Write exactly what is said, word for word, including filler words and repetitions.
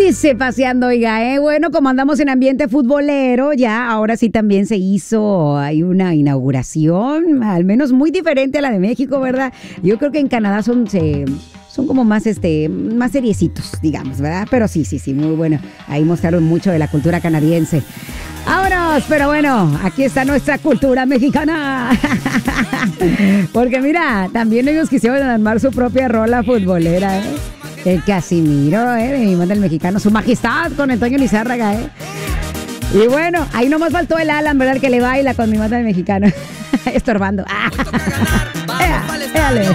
Dice paseando, oiga, eh, bueno, como andamos en ambiente futbolero, ya ahora sí también se hizo, hay una inauguración, al menos muy diferente a la de México, ¿verdad? Yo creo que en Canadá son, se, son como más, este, más seriecitos, digamos, ¿verdad? Pero sí, sí, sí, muy bueno. Ahí mostraron mucho de la cultura canadiense. ¡Vámonos! Pero bueno, aquí está nuestra cultura mexicana. Porque mira, también ellos quisieron armar su propia rola futbolera, ¿eh? El Casimiro, ¿eh? De mi madre el mexicano, su majestad con Antonio Lizárraga, ¿eh? Y bueno, ahí nomás faltó el Alan, ¿verdad? Que le baila con mi madre el mexicano. Estorbando. ¡Ah! ¡Éale!